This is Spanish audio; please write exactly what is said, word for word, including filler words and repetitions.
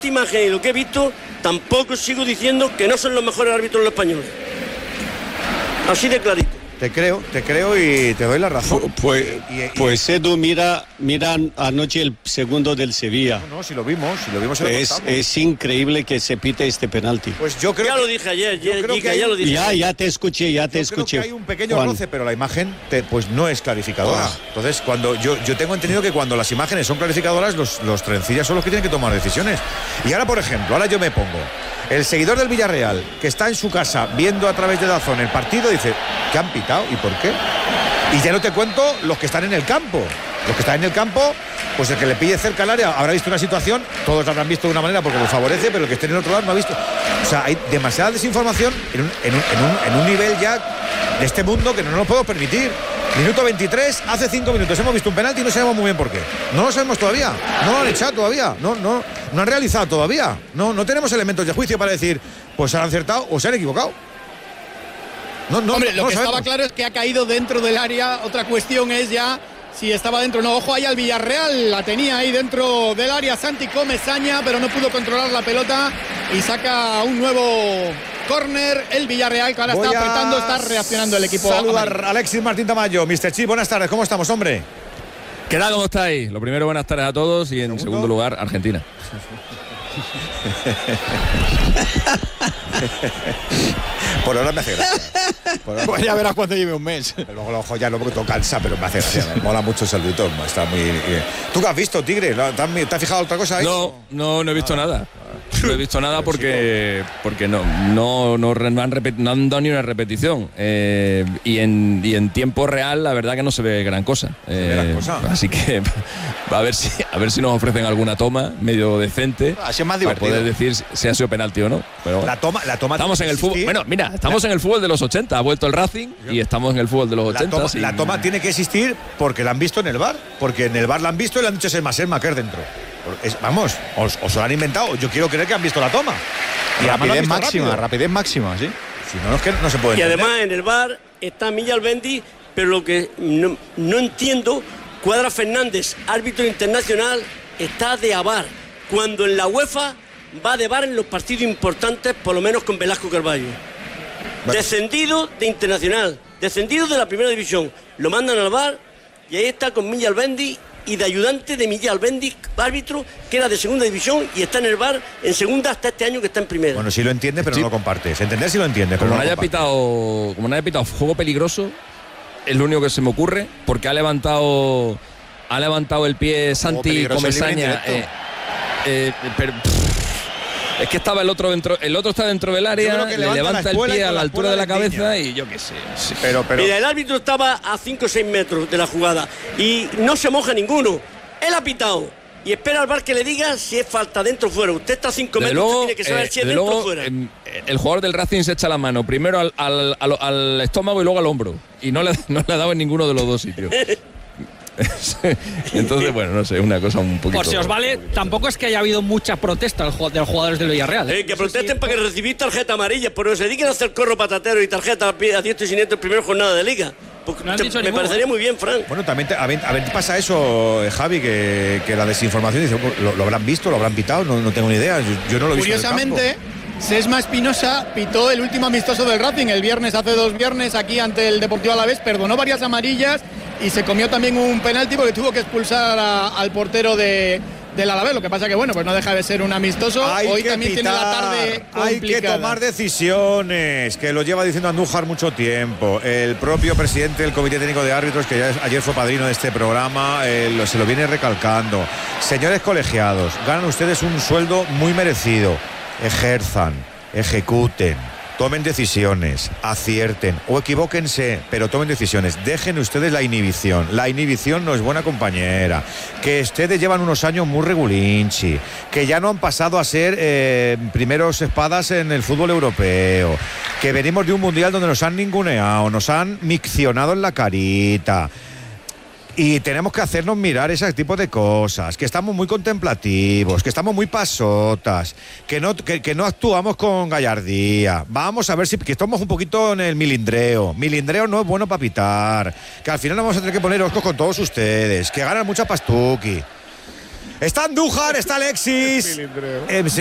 imagen y lo que he visto, tampoco sigo diciendo que no son los mejores árbitros los españoles. Así de clarito. Te creo, te creo y te doy la razón. Pues, y, y, pues Edu, mira, mira anoche el segundo del Sevilla. No, no, si lo vimos, si lo vimos. Es, es increíble que se pite este penalti. Pues yo creo ya que, lo dije ayer, ya, creo Giga, que ya lo dije. Ya, ya te escuché, ya te yo escuché. Creo que hay un pequeño Juan. roce, pero la imagen te, pues no es clarificadora. Ah. Entonces, cuando yo, yo tengo entendido que cuando las imágenes son clarificadoras, los, los trencillas son los que tienen que tomar decisiones. Y ahora, por ejemplo, ahora yo me pongo. El seguidor del Villarreal, que está en su casa viendo a través de DAZN el partido, dice, ¿qué han pitado y por qué? Y ya no te cuento los que están en el campo. Los que están en el campo, pues el que le pille cerca al área habrá visto una situación, todos la habrán visto de una manera porque lo favorece, pero el que esté en el otro lado no ha visto. O sea, hay demasiada desinformación en un, en un, en un, en un nivel ya de este mundo que no nos lo podemos permitir. Minuto veintitrés, hace cinco minutos hemos visto un penalti y no sabemos muy bien por qué. No lo sabemos todavía, no lo han echado todavía, no, no, no han realizado todavía. No, no tenemos elementos de juicio para decir, pues se han acertado o se han equivocado. No, no, Hombre, lo no que sabemos. estaba claro es que ha caído dentro del área. Otra cuestión es ya si estaba dentro o no. Ojo ahí al Villarreal, la tenía ahí dentro del área Santi Comesaña, pero no pudo controlar la pelota y saca un nuevo córner el Villarreal, que ahora Voy está a apretando, está reaccionando el equipo. Saludar amarillo. a Alexis Martín Tamayo. mister Chip, buenas tardes, ¿cómo estamos, hombre? ¿Qué tal? ¿Cómo estáis? Lo primero, buenas tardes a todos y en ¿Segundo? segundo lugar, Argentina. Por ahora me hace gracia. Por ahora- Pues ya verás cuando lleve un mes. Pero luego lo joya, luego que todo cansa, pero me hace gracia. Me mola mucho el saludito. Está muy bien. ¿Tú qué has visto, Tigre? ¿Te has, te has fijado otra cosa ahí? No, no, no he visto nada. No he visto nada porque porque no no no, re- no han, repet- no han dado ni una repetición. Eh, y, en, y en tiempo real, la verdad que no se ve gran cosa. ve gran Eh, cosa. Así que a ver si a ver si nos ofrecen alguna toma medio decente. Así es más para divertido. poder decir si ha sido penalti o no. Pero bueno. La toma, la toma Estamos en tiene el que fútbol. existir. Bueno, mira, estamos en el fútbol de los ochenta. Ha vuelto el Racing y estamos en el fútbol de los La ochenta. toma, sin- la toma tiene que existir porque la han visto en el bar. Porque en el bar la han visto y le han dicho es más, es más que es dentro. Es- vamos, os, os lo han inventado. Yo quiero creer que han visto la toma. Y además lo han rapidez visto máxima, rápido. rapidez máxima, sí. Si no, es que no se puede Y entender. además en el bar está Milla Albendi, pero lo que no, no entiendo, Cuadra Fernández, árbitro internacional, está de A V A R, cuando en la UEFA va de V A R en los partidos importantes, por lo menos con Velasco Carballo. Bueno. Descendido de internacional, descendido de la primera división, lo mandan al V A R y ahí está con Milla Albendi y de ayudante de Milla Albendi, árbitro que era de segunda división y está en el V A R en segunda hasta este año que está en primera. Bueno, sí lo entiende, pero Sí. no lo compartes. Entender si lo entiende, pero Como no no lo haya comparte. pitado, como no haya pitado juego peligroso, es lo único que se me ocurre, porque ha levantado, ha levantado el pie Santi peligroso, el libre Comesaña. indirecto. Eh, eh, pero, pff, es que estaba el otro dentro, el otro está dentro del Yo área, creo que le levanta la levanta el espuela y pie con a la la altura de la espuela le cabeza endiña. y yo qué sé. sí. Pero, pero. Mira, el árbitro estaba a cinco o seis metros de la jugada y no se moja ninguno. Él ha pitado y espera al V A R que le diga si es falta dentro o fuera. Usted está a cinco Desde metros, luego, usted tiene que saber eh, si es desde dentro o luego, fuera. em, el jugador del Racing se echa la mano primero al, al, al, al estómago y luego al hombro. Y no le, no le ha dado en ninguno de los dos sitios. Entonces, bueno, no sé, una cosa un poquito. Por si os vale, tampoco es que haya habido mucha protesta de los jugadores del Villarreal. ¿eh? Eh, que No sé protesten si- para que recibís tarjeta amarilla, pero se dediquen a hacer corro patatero y tarjeta a pie- a diestro y siniestro en primera jornada de liga. Porque No han te- dicho me ninguno, parecería ¿eh? muy bien, Fran. Bueno, también te- a, ver, a ver, pasa eso, eh, Javi, que, que la desinformación dice, ¿lo, lo habrán visto? ¿Lo habrán pitado? No, no tengo ni idea. Yo, yo no lo he visto. en el Curiosamente, Sesma Espinosa pitó el último amistoso del Racing el viernes, hace dos viernes, aquí ante el Deportivo Alavés, perdonó varias amarillas y se comió también un penalti porque tuvo que expulsar a- al portero de, del Alavés. Lo que pasa que, bueno, pues no deja de ser un amistoso. Hay Hoy que también tiene la pitar, tarde hay que complicada. tomar decisiones, que lo lleva diciendo Andújar mucho tiempo. El propio presidente del Comité Técnico de Árbitros, que ya es- ayer fue padrino de este programa, eh, lo- se lo viene recalcando. Señores colegiados, ganan ustedes un sueldo muy merecido. Ejerzan, ejecuten, tomen decisiones, acierten o equivóquense, pero tomen decisiones. Dejen ustedes la inhibición. La inhibición no es buena compañera. Que ustedes llevan unos años muy regulinchi, que ya no han pasado a ser eh, primeros espadas en el fútbol europeo, que venimos de un mundial donde nos han ninguneado, nos han miccionado en la carita. Y tenemos que hacernos mirar ese tipo de cosas, que estamos muy contemplativos, que estamos muy pasotas, que no, que, que no actuamos con gallardía. Vamos a ver si que estamos un poquito en el milindreo. Milindreo no es bueno para pitar, que al final nos vamos a tener que poner oscos con todos ustedes, que ganan mucha pastuqui. Está Andújar, está Alexis. Eh,